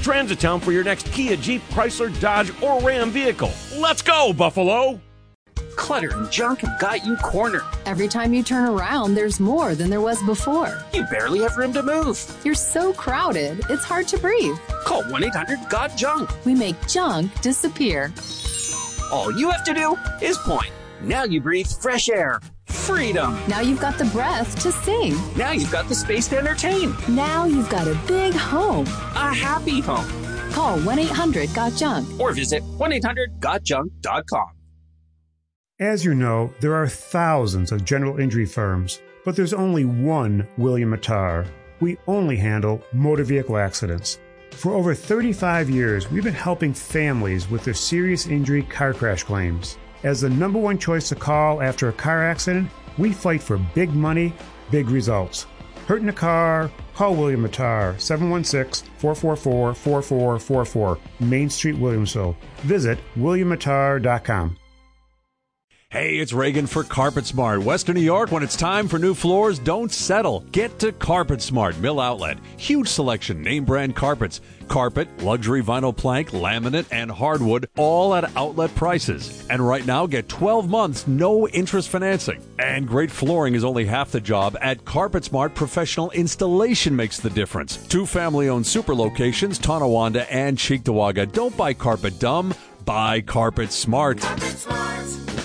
Transit Town for your next Kia, Jeep, Chrysler, Dodge, or Ram vehicle. Let's go, Buffalo! Clutter and junk have got you cornered. Every time you turn around, there's more than there was before. You barely have room to move. You're so crowded, it's hard to breathe. Call 1-800-GOT-JUNK. We make junk disappear. All you have to do is point. Now you breathe fresh air. Freedom. Now you've got the breath to sing. Now you've got the space to entertain. Now you've got a big home. A happy home. Call 1-800-GOT-JUNK. Or visit 1-800-GOT-JUNK.com. As you know, there are thousands of general injury firms, but there's only one William Mattar. We only handle motor vehicle accidents. For over 35 years, we've been helping families with their serious injury car crash claims. As the number one choice to call after a car accident, we fight for big money, big results. Hurt in a car? Call William Mattar, 716-444-4444, Main Street, Williamsville. Visit WilliamMattar.com. Hey, it's Reagan for Carpet Smart. Western New York, when it's time for new floors, don't settle. Get to Carpet Smart, Mill Outlet. Huge selection, name brand carpets. Carpet, luxury vinyl plank, laminate, and hardwood, all at outlet prices. And right now, get 12 months, no interest financing. And great flooring is only half the job. At Carpet Smart, professional installation makes the difference. 2 family-owned super locations, Tonawanda and Cheektowaga. Don't buy carpet dumb, buy Carpet Smart. Carpet Smart.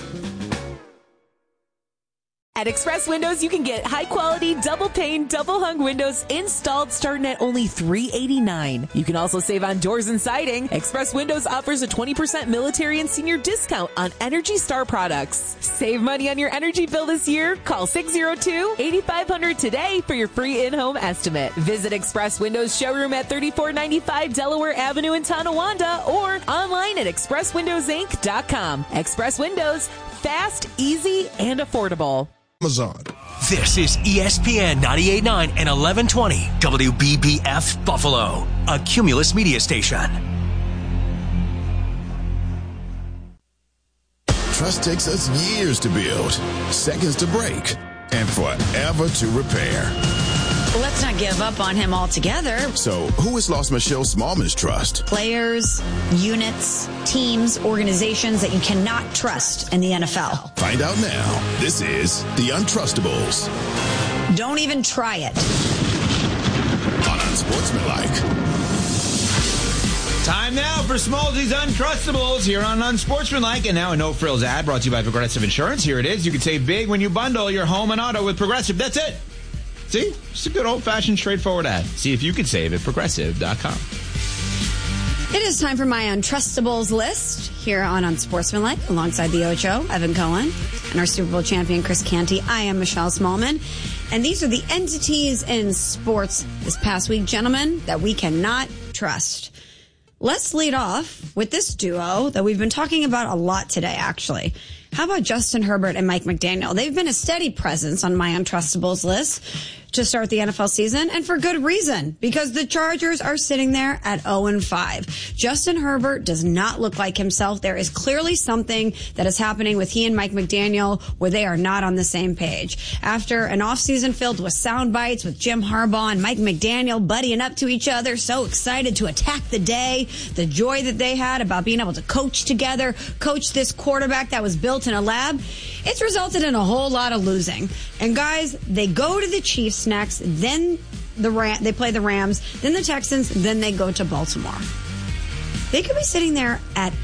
At Express Windows, you can get high-quality, double-pane, double-hung windows installed starting at only $389. You can also save on doors and siding. Express Windows offers a 20% military and senior discount on Energy Star products. Save money on your energy bill this year. Call 602-8500 today for your free in-home estimate. Visit Express Windows showroom at 3495 Delaware Avenue in Tonawanda or online at expresswindowsinc.com. Express Windows, fast, easy, and affordable. Amazon. This is ESPN 98.9 and 1120 WBBF Buffalo, a Cumulus media station. Trust takes us years to build, seconds to break, and forever to repair. Let's not give up on him altogether. So, who has lost Michelle Smallman's trust? Players, units, teams, organizations that you cannot trust in the NFL. Find out now. This is The Untrustables. Don't even try it. On Unsportsmanlike. Time now for Smallsy's Untrustables here on Unsportsmanlike. And now a no-frills ad brought to you by Progressive Insurance. Here it is. You can save big when you bundle your home and auto with Progressive. That's it. See? Just a good old-fashioned, straightforward ad. See if you can save at Progressive.com. It is time for my Untrustables list here on Unsportsmanlike alongside the Ocho, Evan Cohen, and our Super Bowl champion, Chris Canty. I am Michelle Smallman. And these are the entities in sports this past week, gentlemen, that we cannot trust. Let's lead off with this duo that we've been talking about a lot today, actually. How about Justin Herbert and Mike McDaniel? They've been a steady presence on my Untrustables list to start the NFL season, and for good reason, because the Chargers are sitting there at 0-5. Justin Herbert does not look like himself. There is clearly something that is happening with he and Mike McDaniel where they are not on the same page. After an offseason filled with sound bites with Jim Harbaugh and Mike McDaniel buddying up to each other, so excited to attack the day, the joy that they had about being able to coach together, coach this quarterback that was built in a lab, it's resulted in a whole lot of losing. And guys, they go to the Chiefs next, then they play the Rams, then the Texans, then they go to Baltimore. They could be sitting there at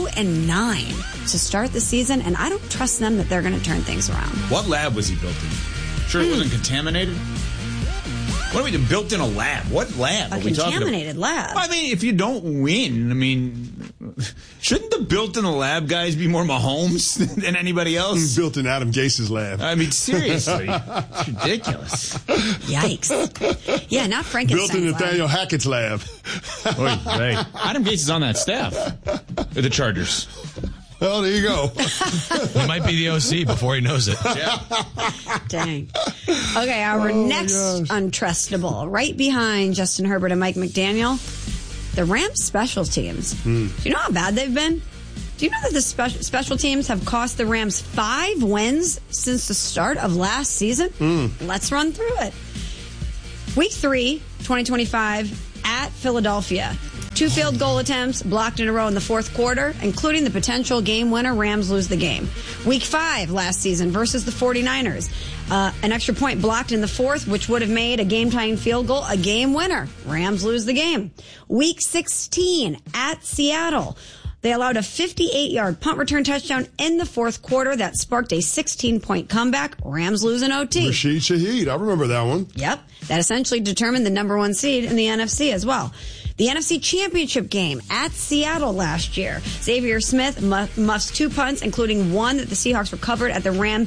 0-9 to start the season, and I don't trust them that they're going to turn things around. What lab was he built in? Sure it wasn't contaminated? What are we built in a lab? What lab are we talking about? A contaminated lab. I mean, if you don't win, shouldn't the built in the lab guys be more Mahomes than anybody else? Built in Adam Gase's lab. I mean, seriously. It's ridiculous. Yikes. Yeah, not Frankenstein's Built in Nathaniel Hackett's lab. Right. Adam Gase is on that staff. Or the Chargers. Well, there you go. He might be the OC before he knows it. Yeah. Dang. Okay, our next untrustable, right behind Justin Herbert and Mike McDaniel, the Rams special teams. Do you know how bad they've been? Do you know that the special teams have cost the Rams 5 wins since the start of last season? Let's run through it. Week 3, 2025, at Philadelphia. 2 field goal attempts blocked in a row in the fourth quarter, including the potential game winner. Rams lose the game. Week 5 last season versus the 49ers. An extra point blocked in the fourth, which would have made a game-tying field goal a game winner. Rams lose the game. Week 16 at Seattle. They allowed a 58-yard punt return touchdown in the fourth quarter that sparked a 16-point comeback. Rams lose in OT. Rashid Shaheed. I remember that one. Yep. That essentially determined the number 1 seed in the NFC as well. The NFC Championship game at Seattle last year. Xavier Smith muffs 2 punts, including one that the Seahawks recovered at the Rams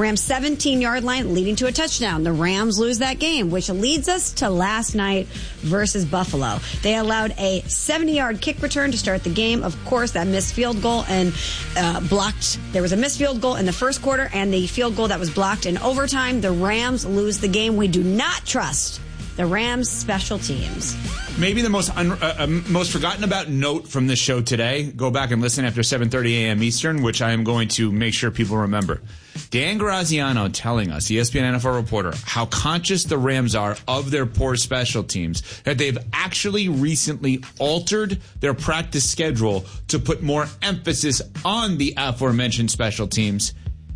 17-yard line, leading to a touchdown. The Rams lose that game, which leads us to last night versus Buffalo. They allowed a 70-yard kick return to start the game. Of course, that missed field goal and blocked. There was a missed field goal in the first quarter and the field goal that was blocked in overtime. The Rams lose the game. We do not trust the Rams special teams. Maybe the most forgotten about note from this show today, go back and listen after 7:30 a.m. Eastern, which I am going to make sure people remember. Dan Graziano telling us, ESPN NFL reporter, how conscious the Rams are of their poor special teams, that they've actually recently altered their practice schedule to put more emphasis on the aforementioned special teams,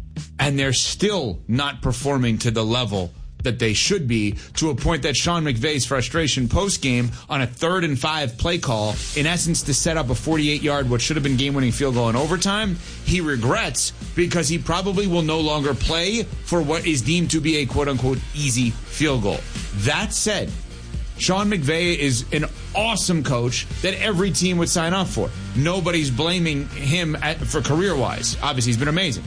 and they're still not performing to the level that they should be, to a point that Sean McVay's frustration post-game on a 3rd and 5 play call, in essence to set up a 48-yard, what should have been game-winning field goal in overtime, he regrets because he probably will no longer play for what is deemed to be a quote-unquote easy field goal. That said, Sean McVay is an awesome coach that every team would sign up for. Nobody's blaming him for career-wise. Obviously, he's been amazing.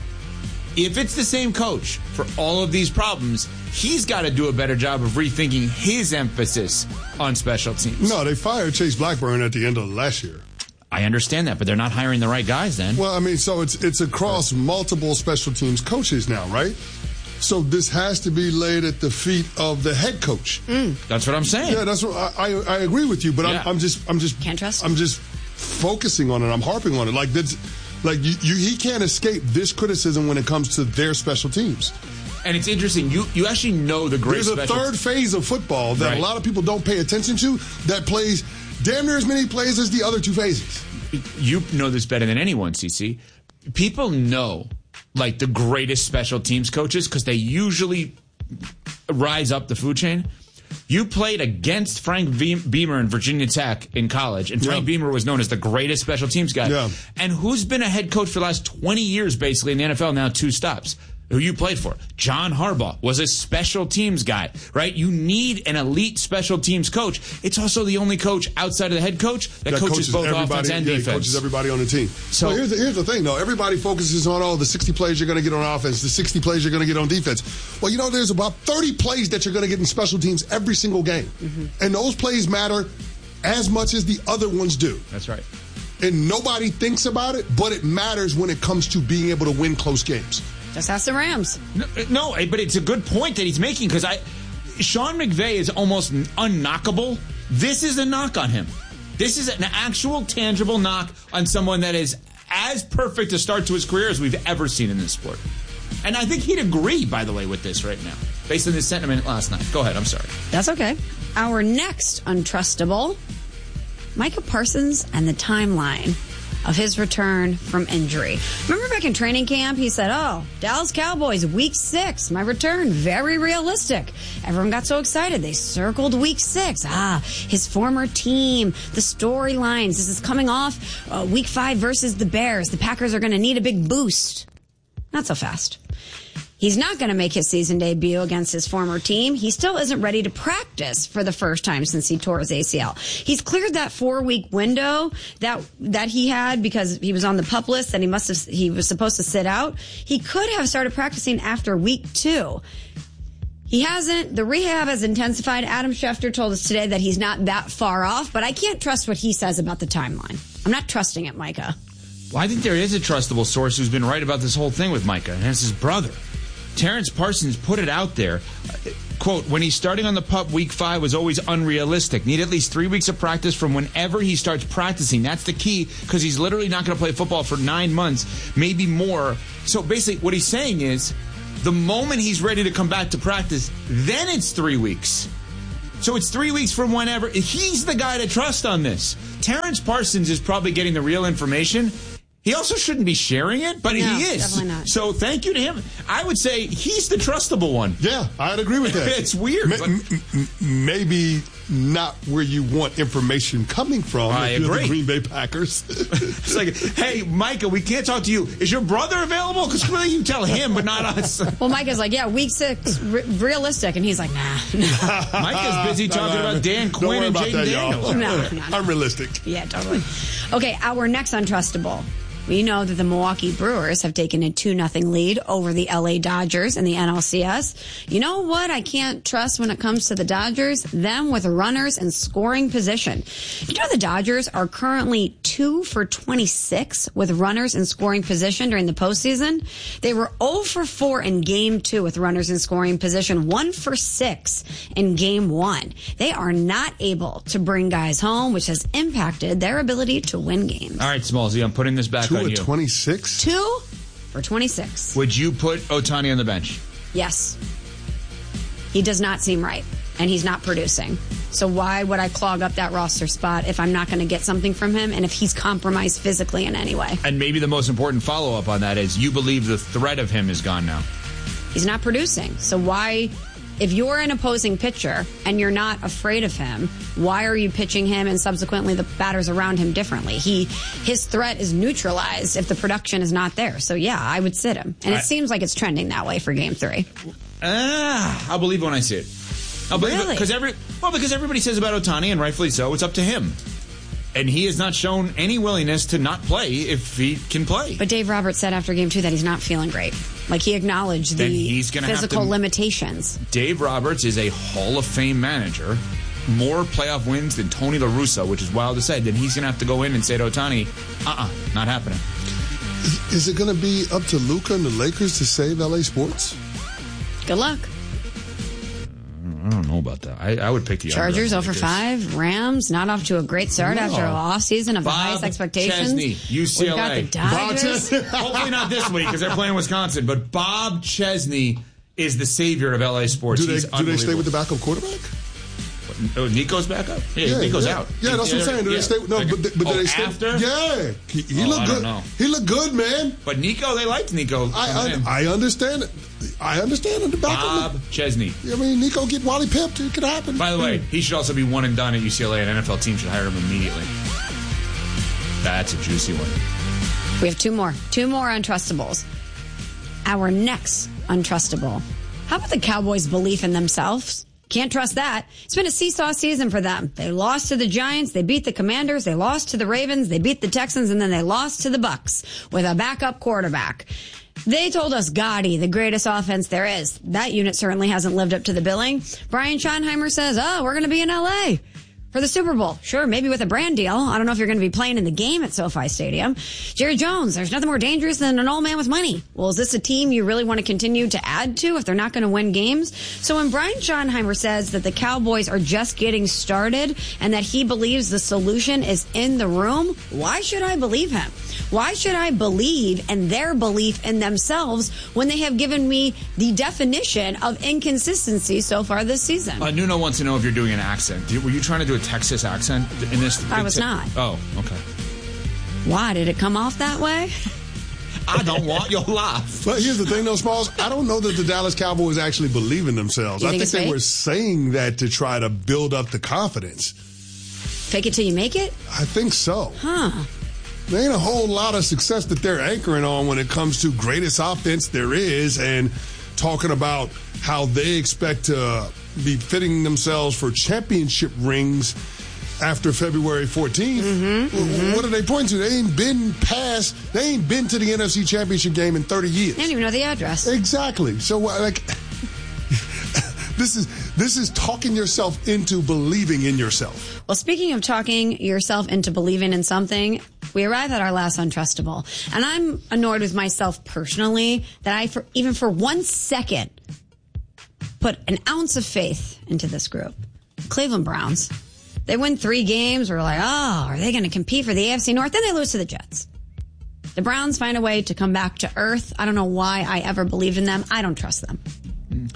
If it's the same coach for all of these problems, he's got to do a better job of rethinking his emphasis on special teams. No, they fired Chase Blackburn at the end of last year. I understand that, but they're not hiring the right guys then. Well, I mean, so it's across multiple special teams coaches now, right? So this has to be laid at the feet of the head coach. That's what I'm saying. Yeah, that's what I agree with you, but yeah. I'm just can't trust. I'm just focusing on it. I'm harping on it. Like that's. Like, he can't escape this criticism when it comes to their special teams. And it's interesting. You actually know the great special. There's a third phase of football that a lot of people don't pay attention to that plays damn near as many plays as the other 2 phases. You know this better than anyone, CC. People know, like, the greatest special teams coaches because they usually rise up the food chain. You played against Frank Beamer in Virginia Tech in college, and Frank Beamer was known as the greatest special teams guy. Yeah. And who's been a head coach for the last 20 years, basically, in the NFL, now 2 stops? Who you played for? John Harbaugh was a special teams guy, right? You need an elite special teams coach. It's also the only coach outside of the head coach that coaches both offense and defense. Coaches everybody on the team. So well, here's the thing, though. Everybody focuses on the 60 plays you're going to get on offense, the 60 plays you're going to get on defense. Well, there's about 30 plays that you're going to get in special teams every single game. Mm-hmm. And those plays matter as much as the other ones do. That's right. And nobody thinks about it, but it matters when it comes to being able to win close games. Just ask the Rams. No, but it's a good point that he's making because Sean McVay is almost unknockable. This is a knock on him. This is an actual tangible knock on someone that is as perfect a start to his career as we've ever seen in this sport. And I think he'd agree, by the way, with this right now, based on this sentiment last night. Go ahead. I'm sorry. That's okay. Our next untrustable, Micah Parsons and the timeline of his return from injury. Remember back in training camp, he said, Dallas Cowboys, week 6, my return, very realistic. Everyone got so excited. They circled week 6. His former team, the storylines. This is coming off week 5 versus the Bears. The Packers are going to need a big boost. Not so fast. He's not going to make his season debut against his former team. He still isn't ready to practice for the first time since he tore his ACL. He's cleared that 4-week window that he had because he was on the PUP list and he was supposed to sit out. He could have started practicing after week 2. He hasn't. The rehab has intensified. Adam Schefter told us today that he's not that far off, but I can't trust what he says about the timeline. I'm not trusting it, Micah. Well, I think there is a trustable source who's been right about this whole thing with Micah, and it's his brother. Terrence Parsons put it out there. Quote, when he's starting on the PUP, week 5 was always unrealistic. Need at least 3 weeks of practice from whenever he starts practicing. That's the key because he's literally not going to play football for 9 months, maybe more. So basically what he's saying is the moment he's ready to come back to practice, then it's 3 weeks. So it's 3 weeks from whenever. He's the guy to trust on this. Terrence Parsons is probably getting the real information. He also shouldn't be sharing it, but he is. Definitely not. So thank you to him. I would say he's the trustable one. Yeah, I'd agree with that. It's weird. Maybe not where you want information coming from. I if you're agree. the Green Bay Packers. It's like, hey, Micah, we can't talk to you. Is your brother available? Because clearly you tell him, but not us. Well, Micah's like, yeah, week 6, realistic. And he's like, nah. Micah's busy talking about Dan Quinn and Jaden Daniels. No. I'm realistic. Yeah, totally. Okay, our next Untrustable. We know that the Milwaukee Brewers have taken a 2-0 lead over the LA Dodgers in the NLCS. You know what I can't trust when it comes to the Dodgers? Them with runners in scoring position. You know the Dodgers are currently 2 for 26 with runners in scoring position during the postseason. They were 0 for 4 in Game 2 with runners in scoring position, 1 for 6 in Game 1. They are not able to bring guys home, which has impacted their ability to win games. All right, Smallsy, I'm putting this back 2 on you. 26? 2 for 26. Would you put Ohtani on the bench? Yes. He does not seem right, and he's not producing. So why would I clog up that roster spot if I'm not going to get something from him and if he's compromised physically in any way? And maybe the most important follow-up on that is you believe the threat of him is gone now. He's not producing. So why, if you're an opposing pitcher and you're not afraid of him, why are you pitching him and subsequently the batters around him differently? His threat is neutralized if the production is not there. So yeah, I would sit him. And it seems like it's trending that way for Game 3. I'll believe when I see it. I'll believe Really? it because everybody says about Ohtani, and rightfully so, it's up to him. And he has not shown any willingness to not play if he can play. But Dave Roberts said after Game 2 that he's not feeling great. Like he acknowledged Then the he's gonna have physical to- limitations. Dave Roberts is a Hall of Fame manager. More playoff wins than Tony La Russa, which is wild to say. Then he's going to have to go in and say to Ohtani, not happening. Is it going to be up to Luka and the Lakers to save LA sports? Good luck. I don't know about that. I would pick the Chargers under. 0 for 5. Rams not off to a great start after a lost season of the highest expectations. Chesney, UCLA. We've got the Dodgers. Hopefully not this week because they're playing Wisconsin. But Bob Chesney is the savior of LA sports. Do they stay with the backup quarterback? Oh, Nico's back up? Yeah, Nico's out. Yeah, that's what I'm saying. Do they stay? No, but do they stay? After? Yeah, he looked I good. don't know. He looked good, man. But Nico, they liked Nico. I understand it. I understand it. Bob Chesney. I mean, Nico get Wally pipped. It could happen. By the way, he should also be one and done at UCLA. An NFL team should hire him immediately. That's a juicy one. We have 2 more. 2 more Untrustables. Our next Untrustable. How about the Cowboys' belief in themselves? Can't trust that. It's been a seesaw season for them. They lost to the Giants, they beat the Commanders, they lost to the Ravens, they beat the Texans, and then they lost to the Bucks with a backup quarterback. They told us Gotti, the greatest offense there is. That unit certainly hasn't lived up to the billing. Brian Schottenheimer says, we're going to be in LA for the Super Bowl. Sure, maybe with a brand deal. I don't know if you're going to be playing in the game at SoFi Stadium. Jerry Jones, there's nothing more dangerous than an old man with money. Well, is this a team you really want to continue to add to if they're not going to win games? So when Brian Schottenheimer says that the Cowboys are just getting started and that he believes the solution is in the room, why should I believe him? Why should I believe in their belief in themselves when they have given me the definition of inconsistency so far this season? Nuno wants to know if you're doing an accent. Were you trying to do a Texas accent in this? I was not. Oh, okay. Why? Did it come off that way? I don't want your laugh. But here's the thing, though, Smalls. I don't know that the Dallas Cowboys actually believe in themselves. You I think think it's they fake? were saying that to try to build up the confidence. Fake it till you make it? I think so. Huh. There ain't a whole lot of success that they're anchoring on when it comes to greatest offense there is and talking about how they expect to be fitting themselves for championship rings after February 14th. What are they pointing to? They ain't been to the NFC Championship game in 30 years. I don't even know the address. Exactly. So, like, this is talking yourself into believing in yourself. Well, speaking of talking yourself into believing in something, we arrive at our last Untrustable. And I'm annoyed with myself personally that I, even for 1 second, put an ounce of faith into this group. Cleveland Browns. They win 3 games. We're like, are they going to compete for the AFC North? Then they lose to the Jets. The Browns find a way to come back to earth. I don't know why I ever believed in them. I don't trust them.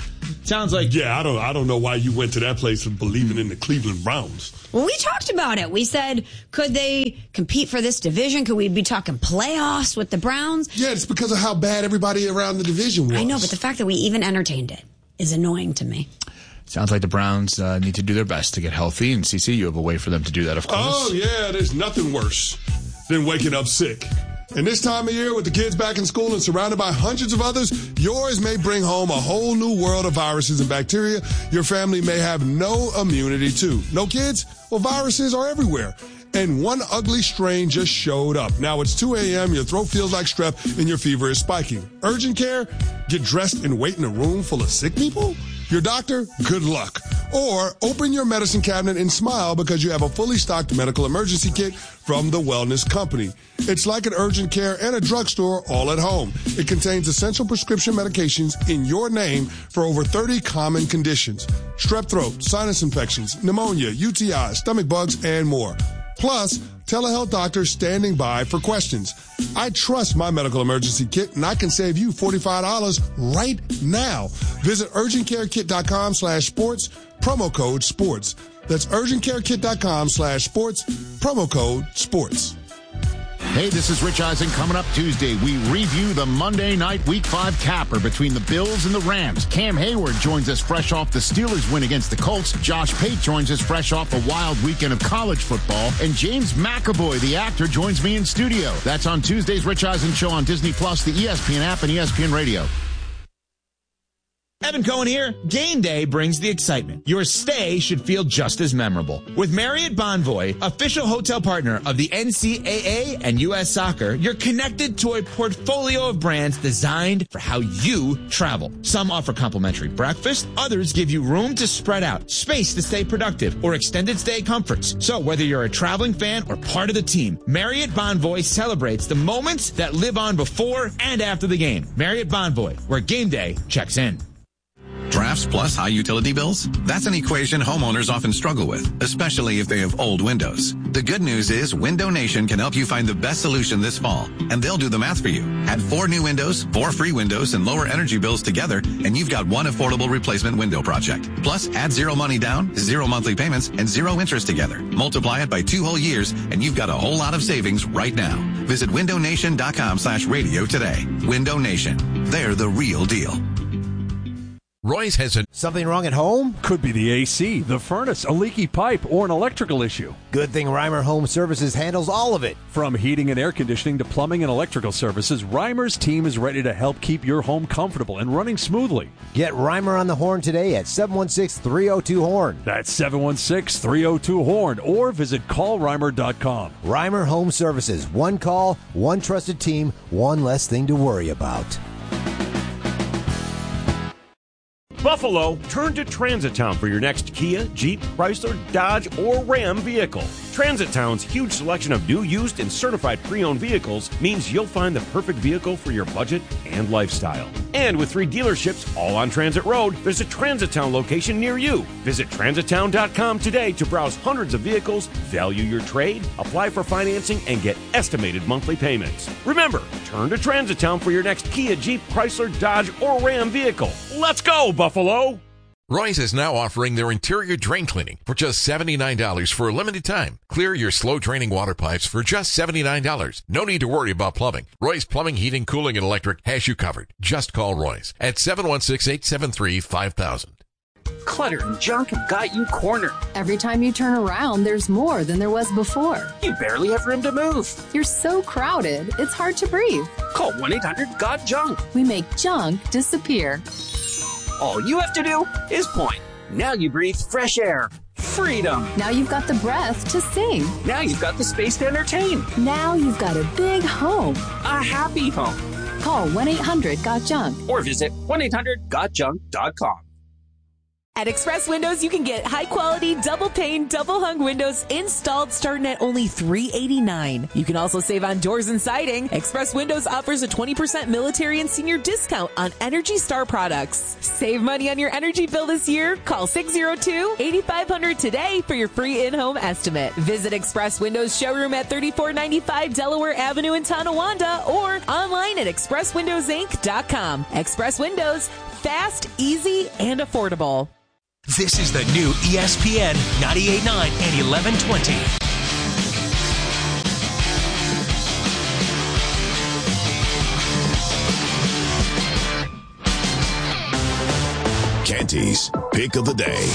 Sounds like... Yeah, I don't know why you went to that place of believing in the Cleveland Browns. Well, we talked about it. We said, could they compete for this division? Could we be talking playoffs with the Browns? Yeah, it's because of how bad everybody around the division was. I know, but the fact that we even entertained it is annoying to me. Sounds like the Browns need to do their best to get healthy, and CC, you have a way for them to do that, of course. Oh, yeah, there's nothing worse than waking up sick. And this time of year, with the kids back in school and surrounded by hundreds of others, yours may bring home a whole new world of viruses and bacteria your family may have no immunity to. No kids? Well, viruses are everywhere. And one ugly strain just showed up. Now it's 2 a.m., your throat feels like strep, and your fever is spiking. Urgent care? Get dressed and wait in a room full of sick people? Your doctor? Good luck. Or open your medicine cabinet and smile because you have a fully stocked medical emergency kit from the Wellness Company. It's like an urgent care and a drugstore all at home. It contains essential prescription medications in your name for over 30 common conditions. Strep throat, sinus infections, pneumonia, UTI, stomach bugs, and more. Plus, telehealth doctors standing by for questions. I trust my medical emergency kit, and I can save you $45 right now. Visit urgentcarekit.com/sports, promo code sports. That's urgentcarekit.com/sports, promo code sports. Hey, this is Rich Eisen. Coming up Tuesday, we review the Monday night Week 5 capper between the Bills and the Rams. Cam Hayward joins us fresh off the Steelers win against the Colts. Josh Pate joins us fresh off a wild weekend of college football. And James McAvoy, the actor, joins me in studio. That's on Tuesday's Rich Eisen Show on Disney+, the ESPN app, and ESPN Radio. Evan Cohen here. Game day brings the excitement. Your stay should feel just as memorable. With Marriott Bonvoy, official hotel partner of the NCAA and U.S. Soccer, you're connected to a portfolio of brands designed for how you travel. Some offer complimentary breakfast. Others give you room to spread out, space to stay productive, or extended stay comforts. So whether you're a traveling fan or part of the team, Marriott Bonvoy celebrates the moments that live on before and after the game. Marriott Bonvoy, where game day checks in. Drafts plus high utility bills? That's an equation homeowners often struggle with, especially if they have old windows. The good news is Window Nation can help you find the best solution this fall, and they'll do the math for you. Add 4 new windows, 4 free windows, and lower energy bills together, and you've got one affordable replacement window project. Plus, add 0 money down, 0 monthly payments, and 0 interest together. Multiply it by 2 whole years, and you've got a whole lot of savings right now. Visit windownation.com/radio today. Window Nation. They're the real deal. Royce has Something wrong at home? Could be the AC, the furnace, a leaky pipe, or an electrical issue. Good thing Reimer Home Services handles all of it. From heating and air conditioning to plumbing and electrical services, Reimer's team is ready to help keep your home comfortable and running smoothly. Get Reimer on the horn today at 716-302-HORN. That's 716-302-HORN, or visit callreimer.com. Reimer Home Services. One call, one trusted team, one less thing to worry about. Buffalo, turn to Transit Town for your next Kia, Jeep, Chrysler, Dodge, or Ram vehicle. Transit Town's huge selection of new, used, and certified pre-owned vehicles means you'll find the perfect vehicle for your budget and lifestyle. And with 3 dealerships all on Transit Road, there's a Transit Town location near you. Visit transittown.com today to browse hundreds of vehicles, value your trade, apply for financing, and get estimated monthly payments. Remember, turn to Transit Town for your next Kia, Jeep, Chrysler, Dodge, or Ram vehicle. Let's go, Buffalo! Royce is now offering their interior drain cleaning for just $79 for a limited time. Clear your slow-draining water pipes for just $79. No need to worry about plumbing. Royce Plumbing, Heating, Cooling, and Electric has you covered. Just call Royce at 716-873-5000. Clutter and junk have got you cornered. Every time you turn around, there's more than there was before. You barely have room to move. You're so crowded, it's hard to breathe. Call 1-800-GOT-JUNK. We make junk disappear. All you have to do is point. Now you breathe fresh air. Freedom. Now you've got the breath to sing. Now you've got the space to entertain. Now you've got a big home. A happy home. Call 1-800-GOT-JUNK. Or visit 1-800-GOTJUNK.com. At Express Windows, you can get high-quality, double-pane, double-hung windows installed starting at only $389. You can also save on doors and siding. Express Windows offers a 20% military and senior discount on Energy Star products. Save money on your energy bill this year. Call 602-8500 today for your free in-home estimate. Visit Express Windows showroom at 3495 Delaware Avenue in Tonawanda or online at expresswindowsinc.com. Express Windows, fast, easy, and affordable. This is the new ESPN 98.9 and 1120. Canty's Pick of the Day.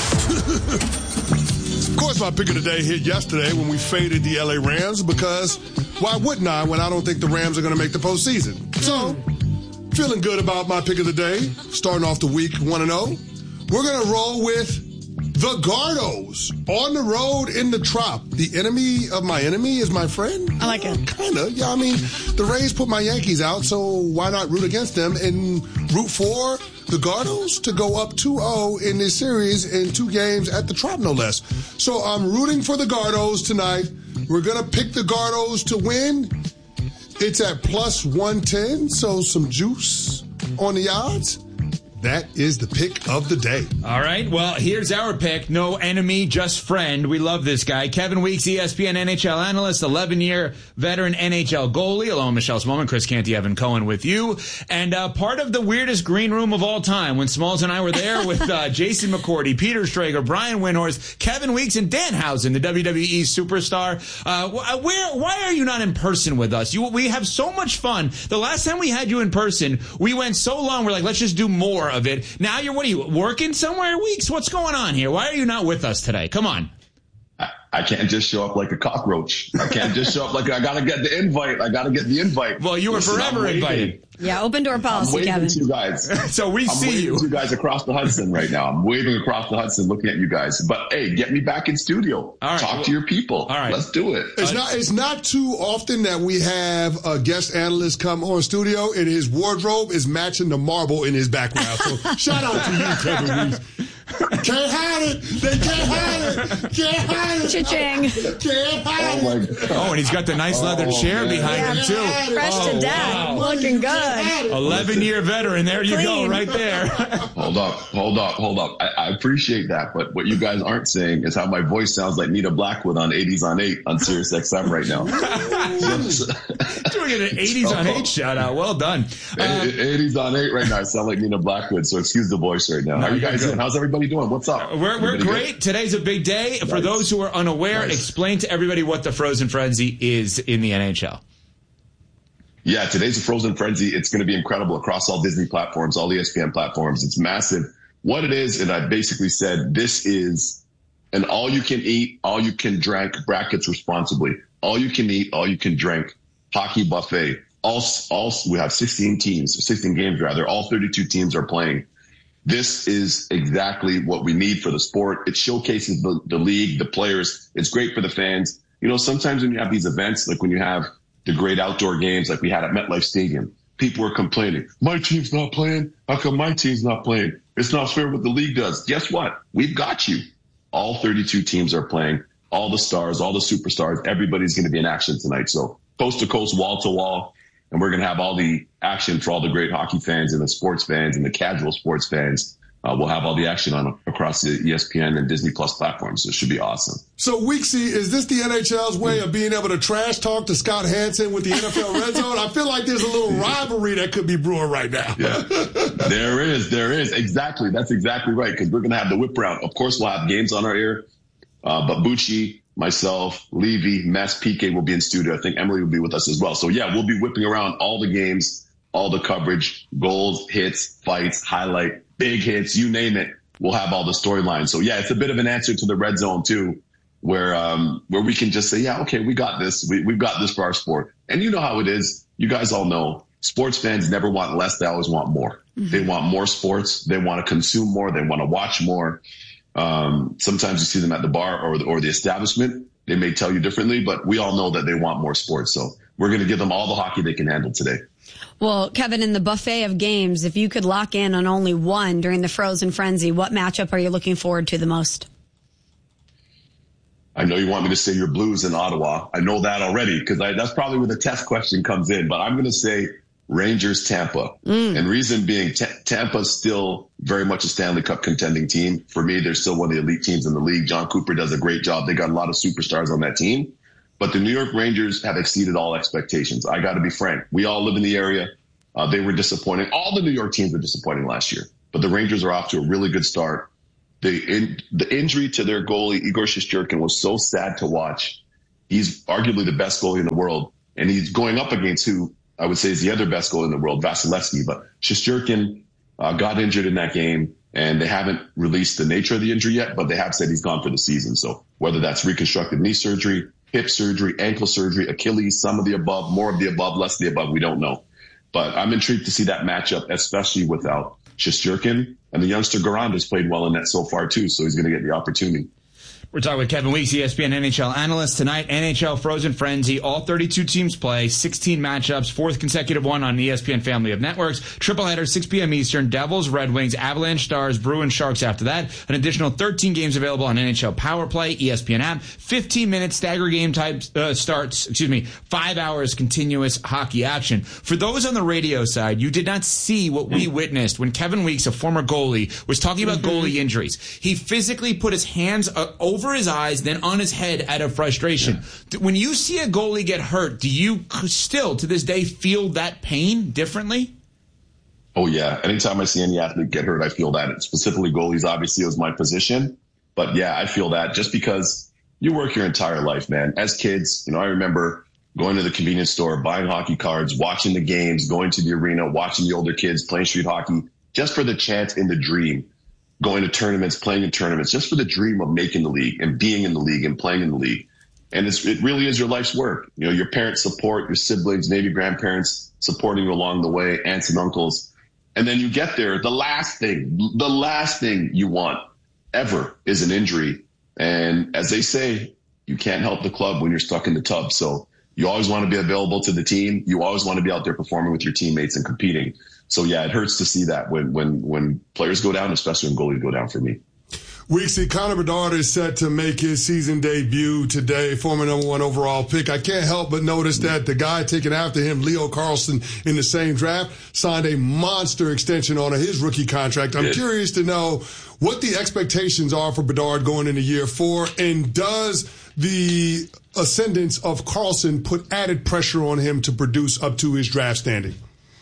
Of course, my pick of the day hit yesterday when we faded the LA Rams because why wouldn't I when I don't think the Rams are going to make the postseason? So, feeling good about my pick of the day, starting off the week 1-0. We're going to roll with the Gardos on the road in the Trop. The enemy of my enemy is my friend? I like it. Kind of. Yeah, I mean, the Rays put my Yankees out, so why not root against them and root for the Gardos to go up 2-0 in this series in 2 games at the Trop, no less. So I'm rooting for the Gardos tonight. We're going to pick the Gardos to win. It's at plus 110, so some juice on the odds. That is the pick of the day. All right. Well, here's our pick. No enemy, just friend. We love this guy. Kevin Weeks, ESPN NHL analyst, 11-year veteran NHL goalie. Along Michelle Smallman, Chris Canty, Evan Cohen with you. And part of the weirdest green room of all time when Smalls and I were there with Jason McCourty, Peter Strager, Brian Windhorst, Kevin Weeks, and Dan Housen, the WWE superstar. Why are you not in person with us? We have so much fun. The last time we had you in person, we went so long, we're like, let's just do more of it. Now what are you, working somewhere, Weeks? What's going on here? Why are you not with us today? Come on. I can't just show up like a cockroach. I can't just show up like I got to get the invite. I got to get the invite. Well, you were forever invited. Yeah, open door policy, Kevin. I'm waving to you guys. So we see you. I'm waving to you guys across the Hudson right now. I'm waving across the Hudson looking at you guys. But, hey, get me back in studio. All right, Talk to your people. All right. Let's do it. It's not too often that we have a guest analyst come on studio and his wardrobe is matching the marble in his background. So shout out to you, Kevin Weeks. Can't hide it. They can't hide it. Can't hide it. Cha-ching. Can't hide it. Oh, my God. Oh, and he's got the nice leather chair behind him, too. Fresh to death. Wow. Looking good. 11-year veteran. There you go, right there. Hold up. I appreciate that. But what you guys aren't saying is how my voice sounds like Nita Blackwood on 80s on 8 on Sirius XM right now. Doing an 80s on 8 shout out. Well done. 80s on 8 right now. I sound like Nina Blackwood, so excuse the voice right now. How are you guys doing? How's everybody doing? What's up? We're great. Good? Today's a big day. Nice. For those who are unaware, explain to everybody what the Frozen Frenzy is in the NHL. Yeah, today's a Frozen Frenzy. It's going to be incredible across all Disney platforms, all ESPN platforms. It's massive. What it is, and I basically said, this is an all-you-can-eat, all-you-can-drink, brackets responsibly, all-you-can-eat, all-you-can-drink hockey buffet. We have 16 games rather. All 32 teams are playing. This is exactly what we need for the sport. It showcases the league, the players. It's great for the fans. You know, sometimes when you have these events, like when you have the great outdoor games like we had at MetLife Stadium, people are complaining, my team's not playing. How come my team's not playing? It's not fair what the league does. Guess what? We've got you. All 32 teams are playing. All the stars, all the superstars, everybody's going to be in action tonight. So coast to coast, wall to wall. And we're going to have all the action for all the great hockey fans and the sports fans and the casual sports fans. We'll have all the action on across the ESPN and Disney Plus platforms. So it should be awesome. So, Weeksy, is this the NHL's way of being able to trash talk to Scott Hansen with the NFL Red Zone? I feel like there's a little rivalry that could be brewing right now. Yeah, there is. Exactly. That's exactly right. Because we're going to have the whip round. Of course, we'll have games on our air. But Bucci, myself, Levy, Mess, PK will be in studio. I think Emily will be with us as well. So, yeah, we'll be whipping around all the games, all the coverage, goals, hits, fights, highlight, big hits, you name it. We'll have all the storylines. So, yeah, it's a bit of an answer to the Red Zone, too, where we can just say, yeah, okay, we got this. We've got this for our sport. And you know how it is. You guys all know sports fans never want less. They always want more. Mm-hmm. They want more sports. They want to consume more. They want to watch more. Sometimes you see them at the bar or the establishment. They may tell you differently, but we all know that they want more sports. So we're going to give them all the hockey they can handle today. Well, Kevin, in the buffet of games, if you could lock in on only one during the Frozen Frenzy, what matchup are you looking forward to the most? I know you want me to say your Blues in Ottawa. I know that already because that's probably where the test question comes in. But I'm going to say Rangers Tampa. And reason being, Tampa's still very much a Stanley Cup contending team. For me, they're still one of the elite teams in the league. John Cooper does a great job. They got a lot of superstars on that team. But the New York Rangers have exceeded all expectations. I got to be frank. We all live in the area. They were disappointing. All the New York teams were disappointing last year. but the Rangers are off to a really good start. The injury to their goalie, Igor Shesterkin, was so sad to watch. He's arguably the best goalie in the world, and he's going up against who I would say is the other best goalie in the world, Vasilevsky. But Shesterkin got injured in that game, and they haven't released the nature of the injury yet, but they have said he's gone for the season. So whether that's reconstructive knee surgery, hip surgery, ankle surgery, Achilles, some of the above, more of the above, less of the above, we don't know. But I'm intrigued to see that matchup, especially without Shesterkin. And the youngster Garand has played well in that so far, too, so he's going to get the opportunity. We're talking with Kevin Weeks, ESPN NHL analyst. Tonight, NHL Frozen Frenzy. All 32 teams play, 16 matchups, fourth consecutive one on ESPN family of networks. Tripleheader, 6 p.m. Eastern. Devils, Red Wings, Avalanche, Stars, Bruins, Sharks after that. An additional 13 games available on NHL Power Play, ESPN app. 15-minute stagger game type starts, 5 hours continuous hockey action. For those on the radio side, you did not see what we witnessed when Kevin Weeks, a former goalie, was talking about goalie injuries. He physically put his hands over his eyes, then on his head out of frustration. Yeah. When you see a goalie get hurt, do you still, to this day, feel that pain differently? Oh, yeah. Anytime I see any athlete get hurt, I feel that. Specifically, goalies obviously is my position. But, yeah, I feel that just because you work your entire life, man. As kids, I remember going to the convenience store, buying hockey cards, watching the games, going to the arena, watching the older kids playing street hockey, just for the chance and the dream. Going to tournaments, playing in tournaments, just for the dream of making the league and being in the league and playing in the league. And it really is your life's work. Your parents support, your siblings, maybe grandparents supporting you along the way, aunts and uncles. And then you get there. The last thing you want ever is an injury. And as they say, you can't help the club when you're stuck in the tub. So you always want to be available to the team. You always want to be out there performing with your teammates and competing. So, yeah, it hurts to see that when players go down, especially when goalies go down for me. Weeksy, Connor Bedard is set to make his season debut today, former number 1 overall pick. I can't help but notice that the guy taken after him, Leo Carlsson, in the same draft, signed a monster extension on his rookie contract. I'm curious to know what the expectations are for Bedard going into year 4, and does the ascendance of Carlsson put added pressure on him to produce up to his draft standing?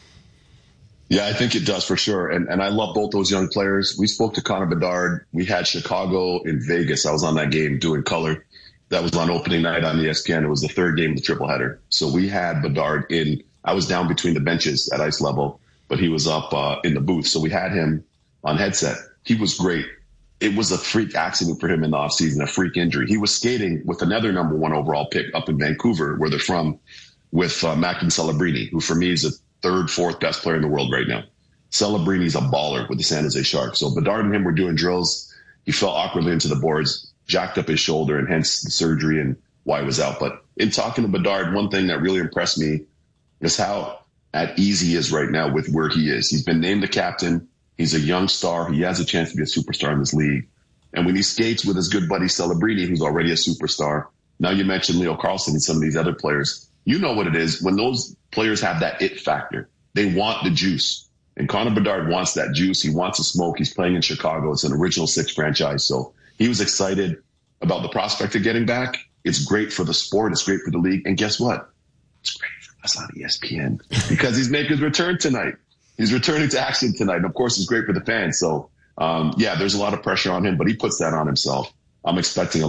Yeah, I think it does for sure. And I love both those young players. We spoke to Connor Bedard. We had Chicago in Vegas. I was on that game doing color. That was on opening night on ESPN. It was the third game of the tripleheader. So we had Bedard in. I was down between the benches at ice level, but he was up in the booth. So we had him on headset. He was great. It was a freak accident for him in the offseason, a freak injury. He was skating with another number 1 overall pick up in Vancouver, where they're from, with Macklin Celebrini, who for me is the 3rd, 4th best player in the world right now. Celebrini's a baller with the San Jose Sharks. So Bedard and him were doing drills. He fell awkwardly into the boards, jacked up his shoulder, and hence the surgery and why he was out. But in talking to Bedard, one thing that really impressed me is how at ease he is right now with where he is. He's been named the captain. He's a young star. He has a chance to be a superstar in this league. And when he skates with his good buddy Celebrini, who's already a superstar, now you mentioned Leo Carlsson and some of these other players, you know what it is. When those players have that it factor, they want the juice. And Connor Bedard wants that juice. He wants to smoke. He's playing in Chicago. It's an original 6 franchise. So he was excited about the prospect of getting back. It's great for the sport. It's great for the league. And guess what? It's great for us on ESPN because he's making his return tonight. He's returning to action tonight. And of course, it's great for the fans. So, there's a lot of pressure on him, but he puts that on himself. I'm expecting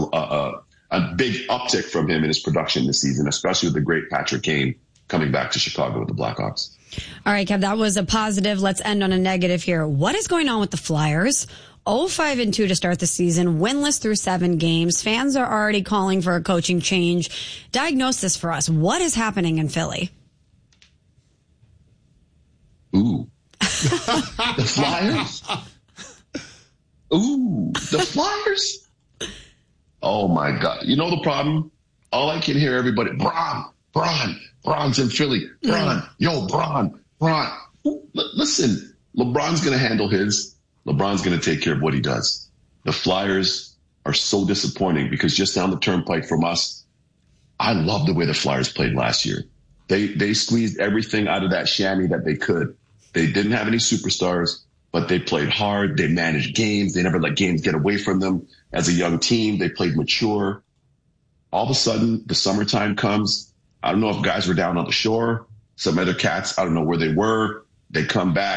a big uptick from him in his production this season, especially with the great Patrick Kane coming back to Chicago with the Blackhawks. All right, Kev, that was a positive. Let's end on a negative here. What is going on with the Flyers? 0-5-2 to start the season, winless through 7 games. Fans are already calling for a coaching change. Diagnose this for us. What is happening in Philly? Ooh. The Flyers? Ooh, the Flyers? Oh, my God. You know the problem? All I can hear everybody, Bron's in Philly. Bron. Listen, LeBron's going to handle his. LeBron's going to take care of what he does. The Flyers are so disappointing because just down the turnpike from us, I love the way the Flyers played last year. They squeezed everything out of that chamois that they could. They didn't have any superstars, but they played hard. They managed games. They never let games get away from them. As a young team, they played mature. All of a sudden, the summertime comes. I don't know if guys were down on the shore. Some other cats, I don't know where they were. They come back.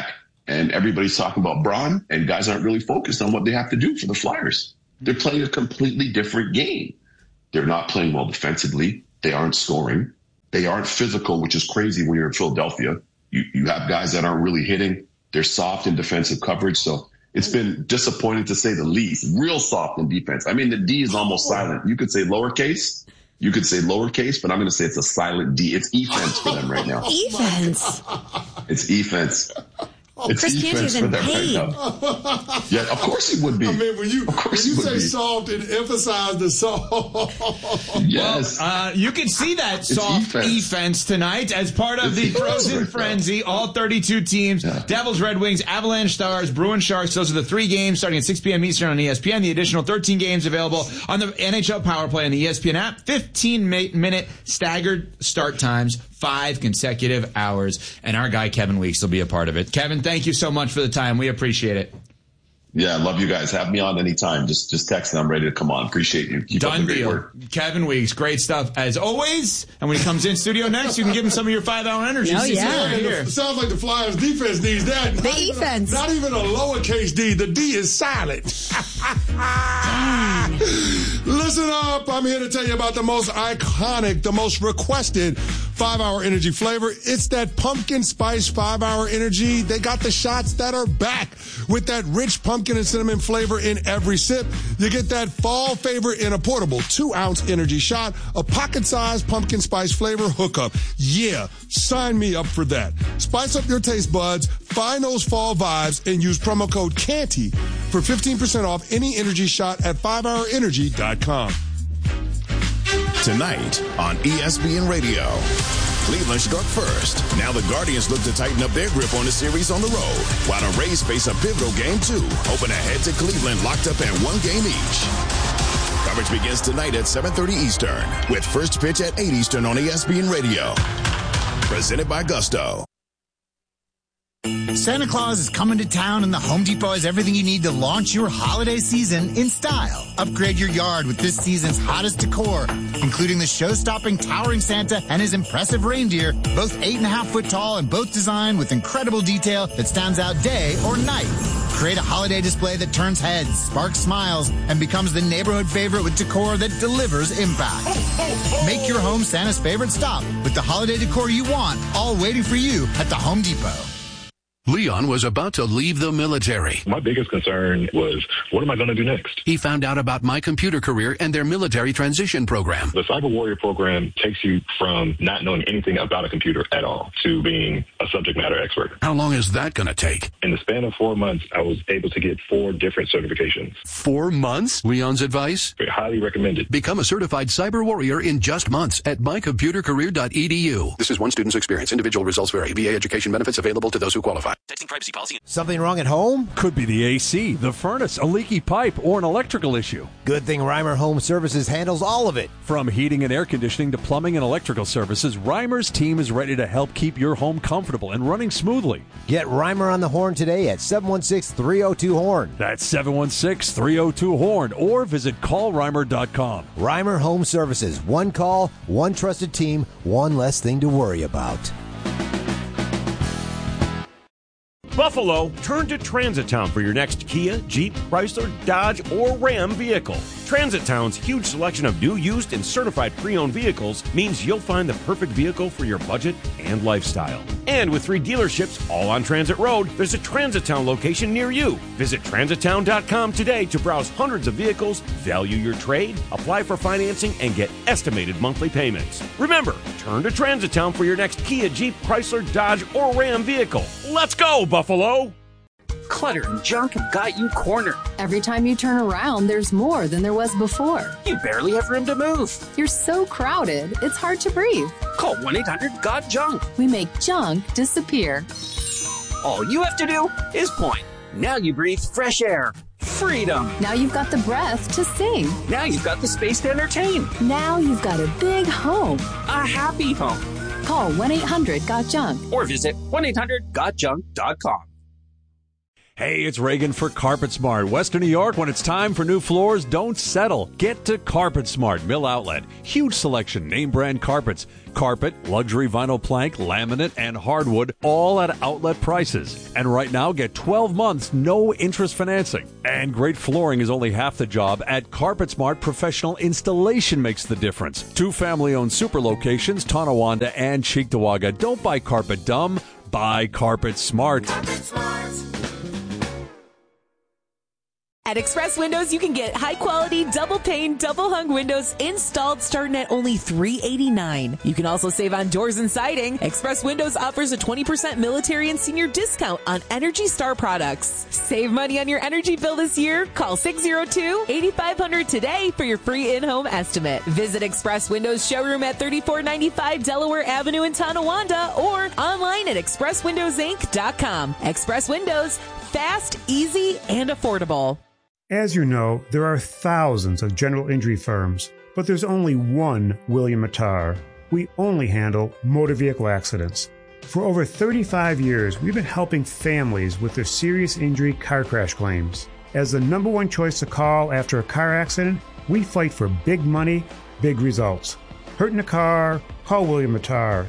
And everybody's talking about Braun, and guys aren't really focused on what they have to do for the Flyers. They're playing a completely different game. They're not playing well defensively. They aren't scoring. They aren't physical, which is crazy when you're in Philadelphia. You have guys that aren't really hitting. They're soft in defensive coverage. So it's been disappointing to say the least. Real soft in defense. I mean, the D is almost silent. You could say lowercase. But I'm going to say it's a silent D. It's e-fence for them right now. E-fence. It's e-fence. It's Chris Canty's in pain. Right, yeah, of course he would be. I mean, when you say soft and emphasize the soft. Yes. Well, you can see that soft e-fence tonight as part of the Frozen Frenzy. All 32 teams, Devils, Red Wings, Avalanche Stars, Bruins Sharks. Those are the 3 games starting at 6 p.m. Eastern on ESPN. The additional 13 games available on the NHL Power Play on the ESPN app. 15-minute staggered start times. 5 consecutive hours, and our guy Kevin Weeks will be a part of it. Kevin, thank you so much for the time. We appreciate it. Yeah, love you guys. Have me on anytime. Just text me. I'm ready to come on. Appreciate you. Keep up the great work. Kevin Weeks, great stuff as always. And when he comes in studio next, you can give him some of your 5-hour energy. Oh, yeah. It sounds like the Flyers defense needs that. The defense. Not even a lowercase D. The D is silent. Listen up. I'm here to tell you about the most iconic, the most requested 5-hour energy flavor. It's that pumpkin spice 5-hour energy. They got the shots that are back with that rich pumpkin and cinnamon flavor in every sip. You get that fall favorite in a portable 2-ounce energy shot, a pocket-sized pumpkin spice flavor hookup. Yeah, sign me up for that. Spice up your taste buds, find those fall vibes, and use promo code CANTY for 15% off any energy shot at 5hourenergy.com. Tonight on ESPN Radio. Cleveland struck first. Now the Guardians look to tighten up their grip on the series on the road, while the Rays face a pivotal game 2, hoping ahead to Cleveland locked up at 1 game each. Coverage begins tonight at 7:30 Eastern, with first pitch at 8 Eastern on ESPN Radio. Presented by Gusto. Santa Claus is coming to town, and the Home Depot has everything you need to launch your holiday season in style. Upgrade your yard with this season's hottest decor, including the show-stopping towering Santa and his impressive reindeer, both 8.5-foot tall and both designed with incredible detail that stands out day or night. Create a holiday display that turns heads, sparks smiles, and becomes the neighborhood favorite with decor that delivers impact. Make your home Santa's favorite stop with the holiday decor you want, all waiting for you at the Home Depot. Leon was about to leave the military. My biggest concern was, what am I going to do next? He found out about My Computer Career and their military transition program. The Cyber Warrior program takes you from not knowing anything about a computer at all to being a subject matter expert. How long is that going to take? In the span of 4 months, I was able to get 4 different certifications. 4 months? Leon's advice? Highly recommended. Become a certified cyber warrior in just months at mycomputercareer.edu. This is one student's experience. Individual results vary. VA education benefits available to those who qualify. Texting privacy policy. Something wrong at home? Could be the AC, the furnace, a leaky pipe, or an electrical issue. Good thing Reimer Home Services handles all of it. From heating and air conditioning to plumbing and electrical services, Reimer's team is ready to help keep your home comfortable and running smoothly. Get Reimer on the horn today at 716-302-HORN. That's 716-302-HORN, or visit callreimer.com. Reimer Home Services. One call, one trusted team, one less thing to worry about. Buffalo, turn to Transit Town for your next Kia, Jeep, Chrysler, Dodge, or Ram vehicle. Transit Town's huge selection of new, used, and certified pre-owned vehicles means you'll find the perfect vehicle for your budget and lifestyle. And with 3 dealerships all on Transit Road, there's a Transit Town location near you. Visit transittown.com today to browse hundreds of vehicles, value your trade, apply for financing, and get estimated monthly payments. Remember, turn to Transit Town for your next Kia, Jeep, Chrysler, Dodge, or Ram vehicle. Let's go, Buffalo! Clutter and junk have got you cornered. Every time you turn around, there's more than there was before. You barely have room to move. You're so crowded, it's hard to breathe. Call 1-800-GOT-JUNK. We make junk disappear. All you have to do is point. Now you breathe fresh air. Freedom. Now you've got the breath to sing. Now you've got the space to entertain. Now you've got a big home. A happy home. Call 1-800-GOT-JUNK. Or visit 1-800-GOTJUNK.com. Hey, it's Reagan for Carpet Smart. Western New York, when it's time for new floors, don't settle. Get to Carpet Smart Mill Outlet. Huge selection, name brand carpets. Carpet, luxury vinyl plank, laminate, and hardwood, all at outlet prices. And right now, get 12 months, no interest financing. And great flooring is only half the job. At Carpet Smart, professional installation makes the difference. 2 family-owned super locations, Tonawanda and Cheektowaga. Don't buy carpet dumb, buy Carpet Smart. At Express Windows, you can get high-quality, double-pane, double-hung windows installed starting at only $389. You can also save on doors and siding. Express Windows offers a 20% military and senior discount on Energy Star products. Save money on your energy bill this year. Call 602-8500 today for your free in-home estimate. Visit Express Windows showroom at 3495 Delaware Avenue in Tonawanda or online at expresswindowsinc.com. Express Windows, fast, easy, and affordable. As you know, there are thousands of general injury firms, but there's only one William Mattar. We only handle motor vehicle accidents. For over 35 years, we've been helping families with their serious injury car crash claims. As the number one choice to call after a car accident, we fight for big money, big results. Hurt in a car? Call William Mattar,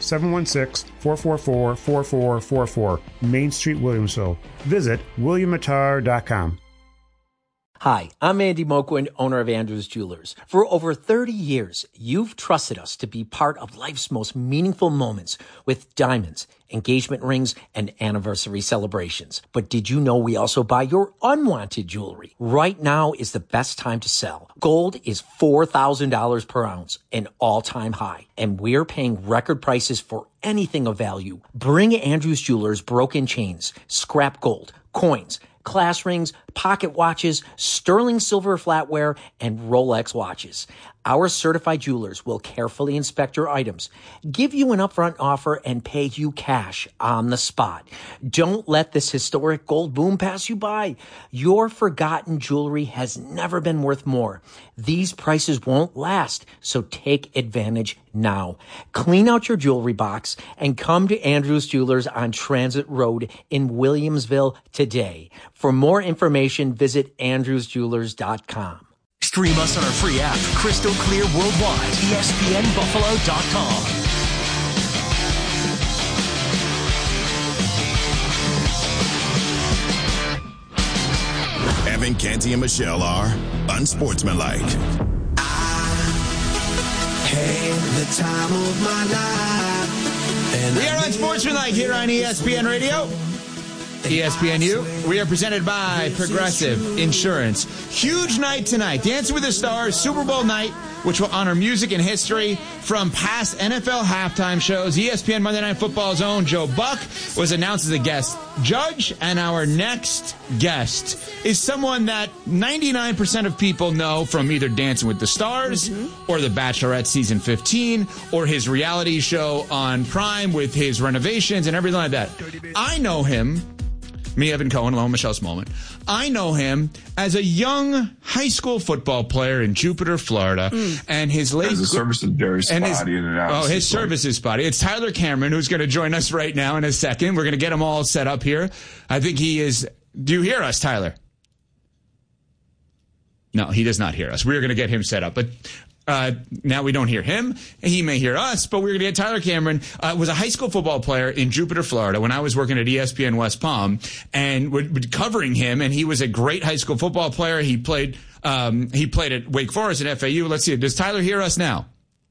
716-444-4444, Main Street, Williamsville. Visit WilliamMattar.com. Hi, I'm Andy Moquin, owner of Andrews Jewelers. For over 30 years, you've trusted us to be part of life's most meaningful moments with diamonds, engagement rings, and anniversary celebrations. But did you know we also buy your unwanted jewelry? Right now is the best time to sell. Gold is $4,000 per ounce, an all-time high, and we're paying record prices for anything of value. Bring Andrews Jewelers broken chains, scrap gold, coins, class rings, pocket watches, sterling silver flatware, and Rolex watches. Our certified jewelers will carefully inspect your items, give you an upfront offer, and pay you cash on the spot. Don't let this historic gold boom pass you by. Your forgotten jewelry has never been worth more. These prices won't last, so take advantage now. Clean out your jewelry box and come to Andrews Jewelers on Transit Road in Williamsville today. For more information, visit andrewsjewelers.com. Stream us on our free app, crystal clear worldwide, ESPNBuffalo.com. Evan, Canty, and Michelle are unsportsmanlike. The time of my life. We are unsportsmanlike here on ESPN Radio. ESPNU. We are presented by Progressive Insurance. Huge night tonight. Dancing with the Stars, Super Bowl night, which will honor music and history from past NFL halftime shows. ESPN Monday Night Football's own Joe Buck was announced as a guest judge, and our next guest is someone that 99% of people know from either Dancing with the Stars or The Bachelorette Season 15 or his reality show on Prime with his renovations and everything like that. I know him. Me, Evan Cohen, along with Michelle Smallman. I know him as a young high school football player in Jupiter, Florida, and his late service is very spotty in and out. Oh, his service is spotty. It's Tyler Cameron, who's going to join us right now in a second. We're going to get him all set up here. I think he is. Do you hear us, Tyler? No, he does not hear us. We're going to get him set up, but. Now we don't hear him. He may hear us, but we're going to get Tyler Cameron. Was a high school football player in Jupiter, Florida, when I was working at ESPN West Palm, and we're covering him. And he was a great high school football player. He played at Wake Forest and FAU. Let's see. Does Tyler hear us now?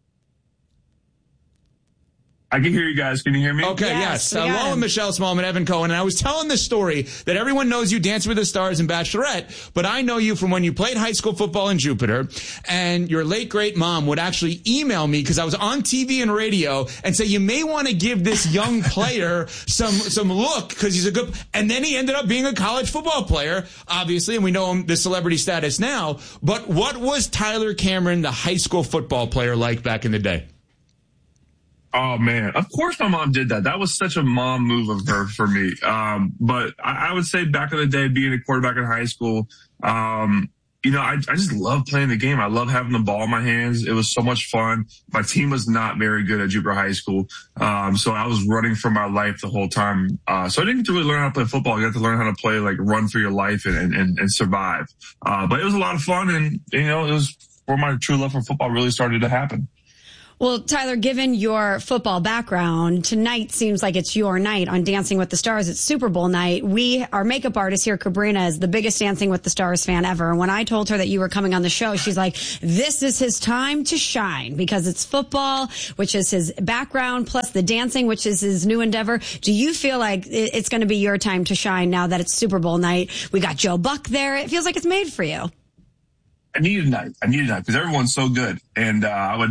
I can hear you guys. Can you hear me? Okay, yes. Along with Michelle Smallman, Evan Cohen, and I was telling this story that everyone knows you Dance with the Stars and Bachelorette, but I know you from when you played high school football in Jupiter, and your late great mom would actually email me because I was on TV and radio and say, you may want to give this young player some look because he's a good, and then he ended up being a college football player, obviously, and we know him the celebrity status now, but what was Tyler Cameron, the high school football player, like back in the day? Oh, man. Of course my mom did that. That was such a mom move of her for me. But I would say back in the day, being a quarterback in high school, I just love playing the game. I love having the ball in my hands. It was so much fun. My team was not very good at Jupiter High School. So I was running for my life the whole time. So I didn't get to really learn how to play football. You got to learn how to play, like, run for your life and survive. But it was a lot of fun, and, it was where my true love for football really started to happen. Well, Tyler, given your football background, tonight seems like it's your night on Dancing with the Stars. It's Super Bowl night. Our makeup artist here, Cabrina, is the biggest Dancing with the Stars fan ever. And when I told her that you were coming on the show, she's like, this is his time to shine because it's football, which is his background, plus the dancing, which is his new endeavor. Do you feel like it's going to be your time to shine now that it's Super Bowl night? We got Joe Buck there. It feels like it's made for you. I need a night because everyone's so good. And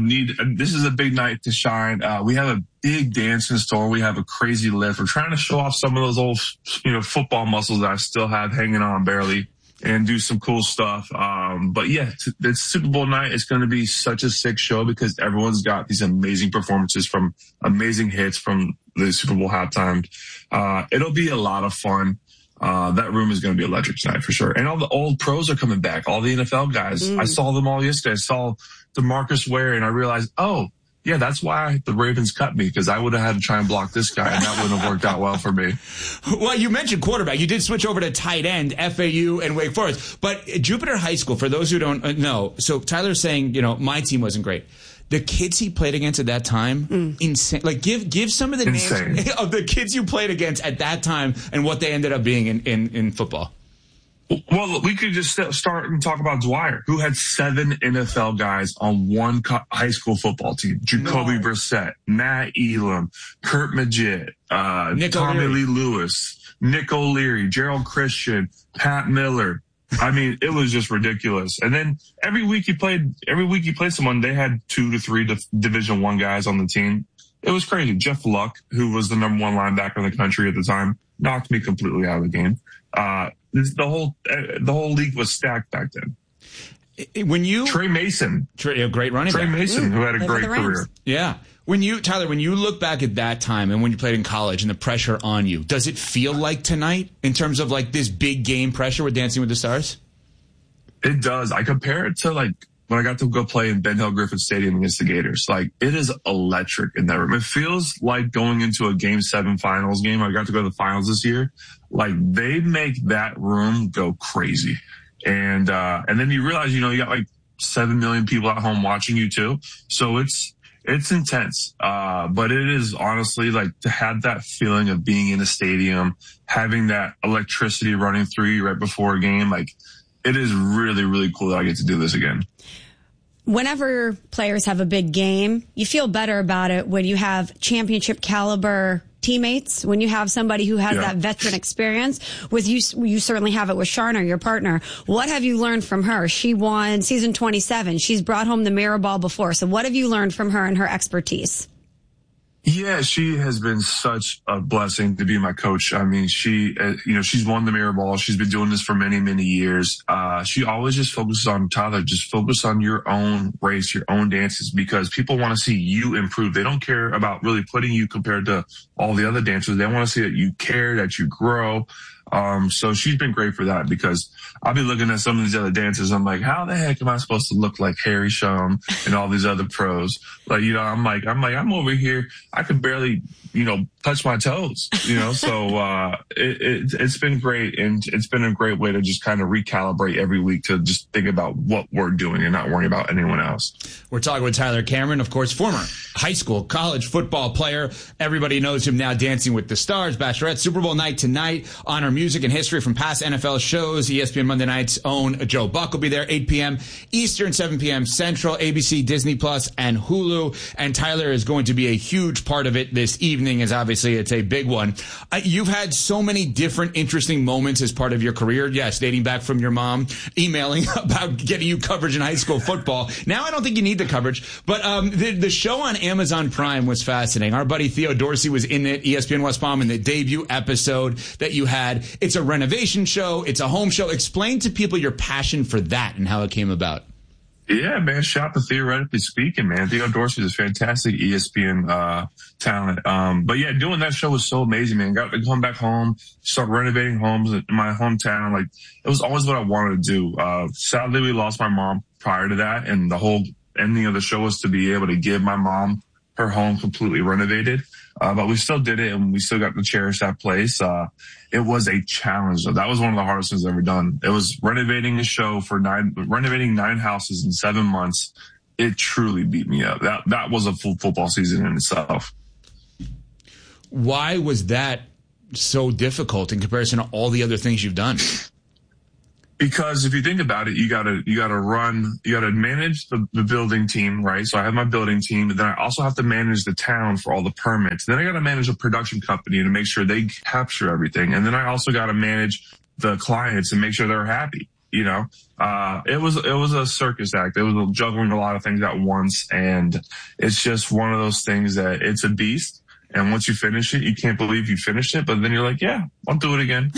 this is a big night to shine. We have a big dance in store. We have a crazy lift. We're trying to show off some of those old, football muscles that I still have hanging on barely and do some cool stuff. But yeah, it's Super Bowl night. It's going to be such a sick show because everyone's got these amazing performances from amazing hits from the Super Bowl halftime. It'll be a lot of fun. That room is going to be electric tonight for sure. And all the old pros are coming back. All the NFL guys. I saw them all yesterday. I saw DeMarcus Ware and I realized, oh, yeah, that's why the Ravens cut me, because I would have had to try and block this guy and that wouldn't have worked out well for me. Well, you mentioned quarterback. You did switch over to tight end, FAU and Wake Forest. But Jupiter High School, for those who don't know, so Tyler's saying, my team wasn't great. The kids he played against at that time, insane. Like, give some of the names of the kids you played against at that time and what they ended up being in football. Well, we could just start and talk about Dwyer, who had 7 NFL guys on one high school football team. Jacoby Brissett, Matt Elam, Kurt Magid, Tommy Lee Lewis, Nick O'Leary, Gerald Christian, Pat Miller. I mean, it was just ridiculous. And then every week you played someone, they had 2 to 3 Division I guys on the team. It was crazy. Jeff Luck, who was the number 1 linebacker in the country at the time, knocked me completely out of the game. The whole league was stacked back then. Trey Mason, a great running back. Trey Mason, who had a great career. Yeah. Tyler, when you look back at that time and when you played in college and the pressure on you, does it feel like tonight in terms of like this big game pressure with Dancing with the Stars? It does. I compare it to like when I got to go play in Ben Hill Griffin Stadium against the Gators. Like, it is electric in that room. It feels like going into a Game 7 finals game. I got to go to the finals this year. Like, they make that room go crazy. And then you realize, you got like 7 million people at home watching you too. So it's intense. But it is honestly like to have that feeling of being in a stadium, having that electricity running through you right before a game. Like, it is really, really cool that I get to do this again. Whenever players have a big game, you feel better about it when you have championship caliber teammates, when you have somebody who has that veteran experience. With you certainly have it with Sharna, your partner. What have you learned from her? She won season 27. She's brought home the Mirror Ball before. So what have you learned from her and her expertise? Yeah, she has been such a blessing to be my coach. I mean, she's won the Mirror Ball. She's been doing this for many, many years. She always just focuses on, Tyler, just focus on your own race, your own dances, because people want to see you improve. They don't care about really putting you compared to all the other dancers. They want to see that you care, that you grow. So she's been great for that, because I'll be looking at some of these other dancers. I'm like, how the heck am I supposed to look like Harry Shum and all these other pros? Like, I'm over here. I can barely, touch my toes, so, it's been great. And it's been a great way to just kind of recalibrate every week to just think about what we're doing and not worrying about anyone else. We're talking with Tyler Cameron, of course, former high school, college football player. Everybody knows him now, Dancing with the Stars, Bachelorette, Super Bowl night tonight. Honor music and history from past NFL shows. ESPN Monday Night's own Joe Buck will be there, 8 p.m. Eastern, 7 p.m. Central, ABC, Disney Plus, and Hulu. And Tyler is going to be a huge part of it this evening, as obviously it's a big one. You've had so many different interesting moments as part of your career. Yes, dating back from your mom emailing about getting you coverage in high school football. Now I don't think you need the coverage, but the show on Amazon Prime was fascinating. Our buddy Theo Dorsey was in it, ESPN West Palm, in the debut episode that you had. It's a renovation show. It's a home show. Explain to people your passion for that and how it came about. Yeah, man. Shout out to Theoretically Speaking, man. Theo Dorsey is a fantastic ESPN talent. But yeah, doing that show was so amazing, man. Got to come back home, start renovating homes in my hometown. Like, it was always what I wanted to do. Sadly, we lost my mom prior to that, and the whole ending of the show was to be able to give my mom her home completely renovated. But we still did it, and we still got to cherish that place. It was a challenge. That was one of the hardest things I've ever done. It was renovating a show renovating 9 houses in 7 months. It truly beat me up. That was a full football season in itself. Why was that so difficult in comparison to all the other things you've done? Because if you think about it, you gotta manage the building team, right? So I have my building team, and then I also have to manage the town for all the permits. Then I gotta manage a production company to make sure they capture everything. And then I also gotta manage the clients and make sure they're happy. You know, it was a circus act. It was juggling a lot of things at once. And it's just one of those things that it's a beast. And once you finish it, you can't believe you finished it. But then you're like, yeah, I'll do it again.